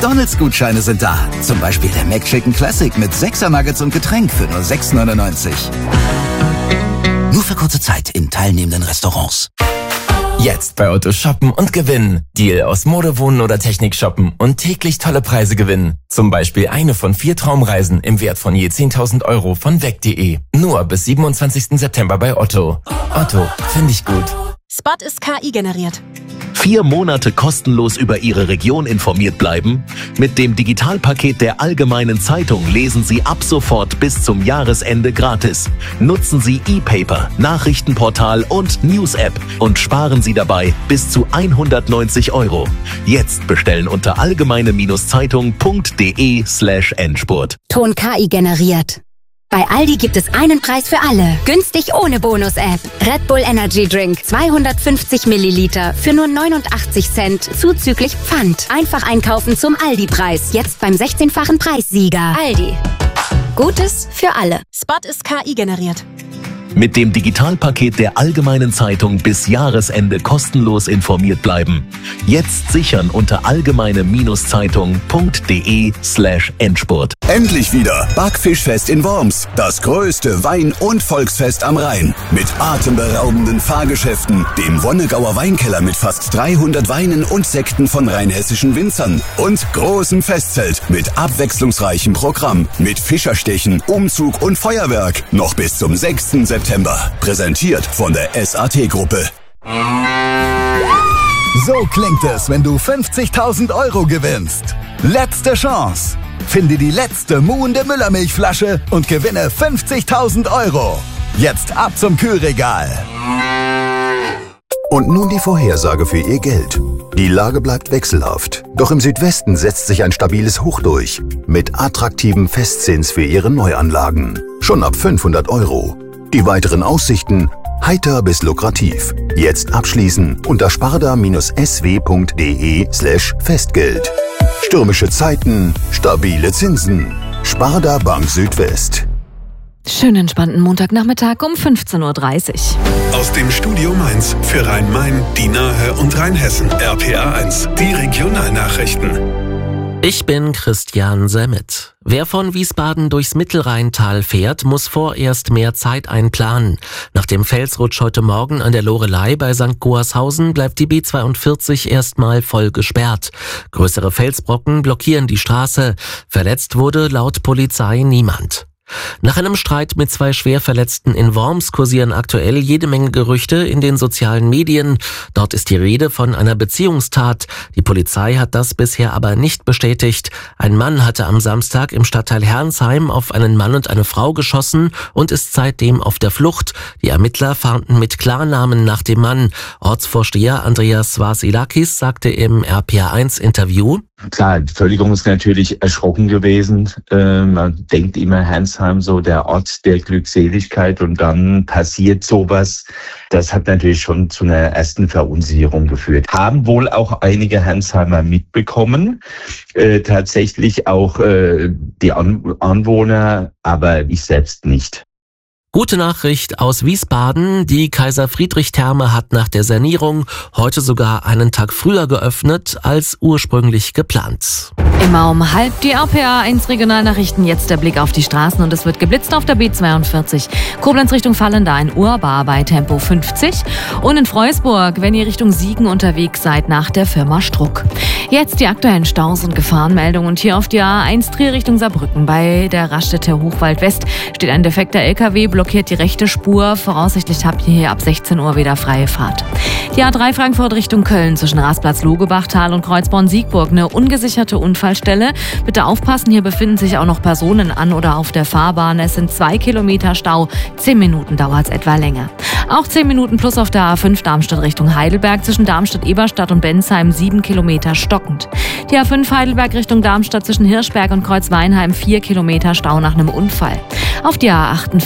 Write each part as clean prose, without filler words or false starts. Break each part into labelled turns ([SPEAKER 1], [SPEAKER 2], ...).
[SPEAKER 1] McDonald's-Gutscheine sind da. Zum Beispiel der McChicken Classic mit 6er Nuggets und Getränk für nur 6,99 €. Nur für kurze Zeit in teilnehmenden Restaurants.
[SPEAKER 2] Jetzt bei Otto shoppen und gewinnen. Deal aus Mode, Wohnen oder Technik shoppen und täglich tolle Preise gewinnen. Zum Beispiel eine von 4 Traumreisen im Wert von je 10.000 € von weg.de. Nur bis 27. September bei Otto. Otto, finde ich gut.
[SPEAKER 3] Spot ist KI generiert.
[SPEAKER 4] 4 Monate kostenlos über Ihre Region informiert bleiben? Mit dem Digitalpaket der Allgemeinen Zeitung lesen Sie ab sofort bis zum Jahresende gratis. Nutzen Sie ePaper, Nachrichtenportal und News-App und sparen Sie dabei bis zu 190 €. Jetzt bestellen unter allgemeine-zeitung.de/Endspurt.
[SPEAKER 5] Ton KI generiert. Bei Aldi gibt es einen Preis für alle. Günstig ohne Bonus-App. Red Bull Energy Drink 250 Milliliter für nur 89 Cent zuzüglich Pfand. Einfach einkaufen zum Aldi-Preis. Jetzt beim 16-fachen Preissieger. Aldi. Gutes für alle.
[SPEAKER 3] Spot ist KI generiert.
[SPEAKER 4] Mit dem Digitalpaket der Allgemeinen Zeitung bis Jahresende kostenlos informiert bleiben. Jetzt sichern unter allgemeine-zeitung.de/Endspurt.
[SPEAKER 1] Endlich wieder Backfischfest in Worms. Das größte Wein- und Volksfest am Rhein. Mit atemberaubenden Fahrgeschäften, dem Wonnegauer Weinkeller mit fast 300 Weinen und Sekten von rheinhessischen Winzern und großem Festzelt mit abwechslungsreichem Programm, mit Fischerstechen, Umzug und Feuerwerk. Noch bis zum 6. September. Präsentiert von der SAT-Gruppe. So klingt es, wenn du 50.000 € gewinnst. Letzte Chance. Finde die letzte muhende Müllermilchflasche und gewinne 50.000 €. Jetzt ab zum Kühlregal.
[SPEAKER 6] Und nun die Vorhersage für Ihr Geld. Die Lage bleibt wechselhaft. Doch im Südwesten setzt sich ein stabiles Hoch durch. Mit attraktivem Festzins für Ihre Neuanlagen. Schon ab 500 €. Die weiteren Aussichten heiter bis lukrativ. Jetzt abschließen unter sparda-sw.de/Festgeld. Stürmische Zeiten, stabile Zinsen. Sparda Bank Südwest.
[SPEAKER 7] Schönen entspannten Montagnachmittag um 15:30
[SPEAKER 8] Uhr. Aus dem Studio Mainz für Rhein-Main, die Nahe und Rheinhessen. RPA 1, die Regionalnachrichten.
[SPEAKER 9] Ich bin Christian Semmet. Wer von Wiesbaden durchs Mittelrheintal fährt, muss vorerst mehr Zeit einplanen. Nach dem Felsrutsch heute Morgen an der Loreley bei St. Goarshausen bleibt die B42 erstmal voll gesperrt. Größere Felsbrocken blockieren die Straße. Verletzt wurde laut Polizei niemand. Nach einem Streit mit 2 Schwerverletzten in Worms kursieren aktuell jede Menge Gerüchte in den sozialen Medien. Dort ist die Rede von einer Beziehungstat. Die Polizei hat das bisher aber nicht bestätigt. Ein Mann hatte am Samstag im Stadtteil Herrnsheim auf einen Mann und eine Frau geschossen und ist seitdem auf der Flucht. Die Ermittler fahnden mit Klarnamen nach dem Mann. Ortsvorsteher Andreas Vasilakis sagte im RPA1-Interview:
[SPEAKER 10] Klar, die Bevölkerung ist natürlich erschrocken gewesen. Man denkt immer, Herrnsheim, so der Ort der Glückseligkeit, und dann passiert sowas. Das hat natürlich schon zu einer ersten Verunsicherung geführt. Haben wohl auch einige Herrnsheimer mitbekommen, tatsächlich auch die Anwohner, aber ich selbst nicht.
[SPEAKER 9] Gute Nachricht aus Wiesbaden. Die Kaiser-Friedrich-Therme hat nach der Sanierung heute sogar einen Tag früher geöffnet als ursprünglich geplant.
[SPEAKER 7] Immer um 12:30 die RPA1 Regionalnachrichten. Jetzt der Blick auf die Straßen und es wird geblitzt auf der B42. Koblenz Richtung Vallendar in Urbar bei Tempo 50. Und in Freusburg, wenn ihr Richtung Siegen unterwegs seid, nach der Firma Struck. Jetzt die aktuellen Staus und Gefahrenmeldungen. Und hier auf die A1 Trier Richtung Saarbrücken bei der Raststätte Hochwald West steht ein defekter LKW, blockiert die rechte Spur. Voraussichtlich habt ihr hier ab 16 Uhr wieder freie Fahrt. Die A3 Frankfurt Richtung Köln zwischen Rastplatz Logebachtal und Kreuzborn-Siegburg eine ungesicherte Unfallstelle. Bitte aufpassen, hier befinden sich auch noch Personen an oder auf der Fahrbahn. Es sind 2 Kilometer Stau. 10 Minuten dauert es etwa länger. Auch 10 Minuten plus auf der A5 Darmstadt Richtung Heidelberg zwischen Darmstadt-Eberstadt und Bensheim 7 Kilometer stockend. Die A5 Heidelberg Richtung Darmstadt zwischen Hirschberg und Kreuzweinheim 4 Kilometer Stau nach einem Unfall. Auf die A48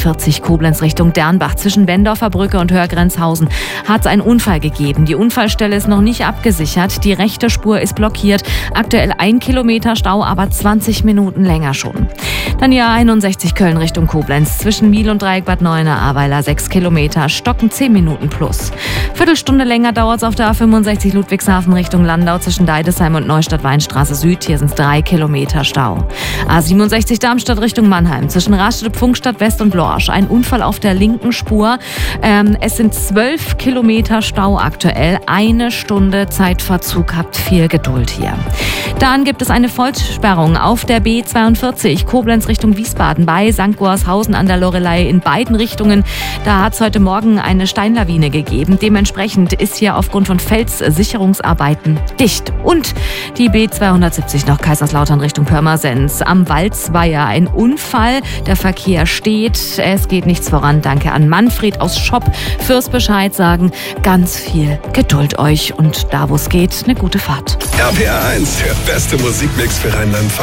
[SPEAKER 7] Koblenz Richtung Dernbach. Zwischen Wendorfer Brücke und Hörgrenzhausen hat es einen Unfall gegeben. Die Unfallstelle ist noch nicht abgesichert. Die rechte Spur ist blockiert. Aktuell 1 Kilometer Stau, aber 20 Minuten länger schon. Dann die A61 Köln Richtung Koblenz. Zwischen Miel und Dreieck Bad Neuenahr-Ahrweiler 6 Kilometer. Stocken 10 Minuten plus. Viertelstunde länger dauert es auf der A65 Ludwigshafen Richtung Landau zwischen Deidesheim und Neustadt-Weinstraße Süd. Hier sind es 3 Kilometer Stau. A67 Darmstadt Richtung Mannheim zwischen Rastatt, Pfungstadt West und Lorsch. Ein Unfall auf der linken Spur. Es sind 12 Kilometer Stau aktuell. 1 Stunde Zeitverzug. Habt viel Geduld hier. Dann gibt es eine Vollsperrung auf der B42 Koblenz Richtung Wiesbaden bei St. Goarshausen an der Loreley in beiden Richtungen. Da hat es heute Morgen eine Steinlawine gegeben. Dementsprechend ist hier aufgrund von Felssicherungsarbeiten dicht. Und die B270 noch Kaiserslautern Richtung Pirmasens. Am Walzweiher ein Unfall. Der Verkehr steht. Es geht nichts voran. Danke an Manfred aus Schopp fürs Bescheid sagen. Ganz viel Geduld euch und da, wo es geht, eine gute Fahrt.
[SPEAKER 8] RPR 1, der beste Musikmix für Rheinland-Pfalz.